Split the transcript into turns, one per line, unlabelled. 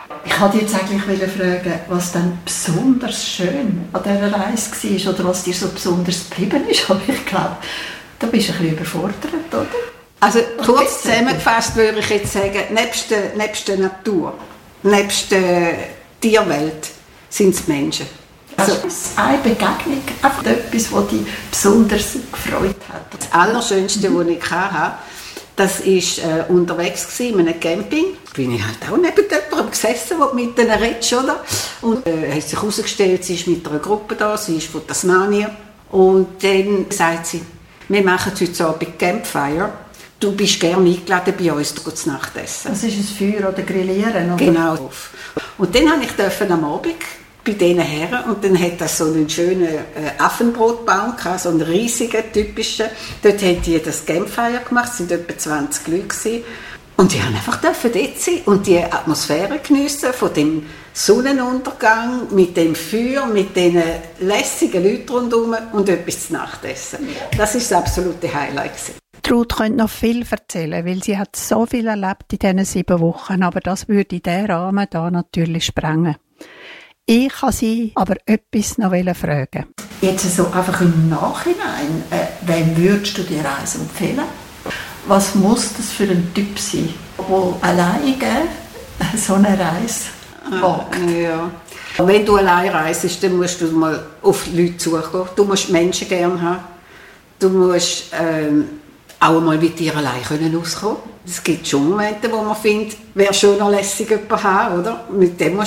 Ich wollte jetzt eigentlich fragen, was dann besonders schön an dieser Reise war oder was dir so besonders geblieben ist. Aber ich glaube, da bist du ein bisschen überfordert, oder?
Also kurz zusammengefasst würde ich jetzt sagen, nebst der Natur, nebst der Tierwelt sind es Menschen.
Also eine Begegnung, einfach etwas, das dich besonders gefreut hat.
Das Allerschönste, was ich hatte, das war unterwegs in einem Camping. Da bin ich halt auch neben jemandem gesessen, der mit denen redest, oder? Und hat sich herausgestellt, sie ist mit einer Gruppe da, sie ist von Tasmanien. Und dann sagt sie, wir machen heute Abend Campfire. Du bist gerne eingeladen bei uns zu Nachtessen.
Das ist ein Feuer oder Grillieren, oder?
Genau. Und dann durfte ich am Abend bei diesen Herren und dann hat das so einen schönen Affenbrotbaum gehabt, so einen riesigen, typischen. Dort haben die das Campfire gemacht, es waren etwa 20 Leute gewesen. Und die haben einfach dort sein und die Atmosphäre geniessen von dem Sonnenuntergang, mit dem Feuer, mit diesen lässigen Leuten rundherum und etwas zu Nacht essen. Das war das absolute Highlight gewesen.
Ruth könnte noch viel erzählen, weil sie hat so viel erlebt in diesen 7 Wochen, aber das würde diesen Rahmen hier natürlich sprengen. Ich kann Sie aber etwas noch fragen.
Jetzt so einfach im Nachhinein, wem würdest du die Reise empfehlen? Was muss das für ein Typ sein, der alleine so eine Reise wagt?
Ja. Wenn du allein reist, dann musst du mal auf Leute suchen. Du musst Menschen gerne haben. Du musst auch mal mit dir allein auskommen. Es gibt schon Momente, wo man findet, wäre schon noch lässig jemanden haben, oder? Mit dem musst